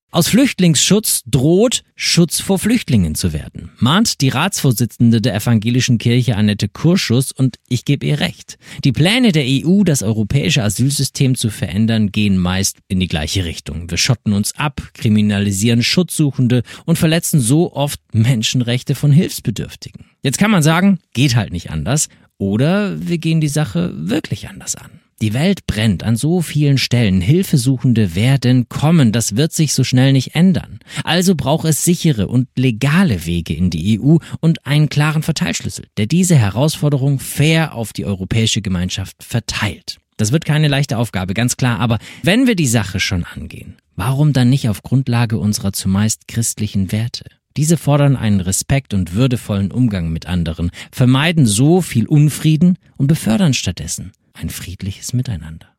Aus Flüchtlingsschutz droht Schutz vor Flüchtlingen zu werden, mahnt die Ratsvorsitzende der Evangelischen Kirche Annette Kurschus, und ich gebe ihr recht. Die Pläne der EU, das europäische Asylsystem zu verändern, gehen meist in die gleiche Richtung. Wir schotten uns ab, kriminalisieren Schutzsuchende und verletzen so oft Menschenrechte von Hilfsbedürftigen. Jetzt kann man sagen, geht halt nicht anders, oder wir gehen die Sache wirklich anders an. Die Welt brennt an so vielen Stellen. Hilfesuchende werden kommen. Das wird sich so schnell nicht ändern. Also braucht es sichere und legale Wege in die EU und einen klaren Verteilschlüssel, der diese Herausforderung fair auf die europäische Gemeinschaft verteilt. Das wird keine leichte Aufgabe, ganz klar. Aber wenn wir die Sache schon angehen, warum dann nicht auf Grundlage unserer zumeist christlichen Werte? Diese fordern einen Respekt und würdevollen Umgang mit anderen, vermeiden so viel Unfrieden und befördern stattdessen ein friedliches Miteinander.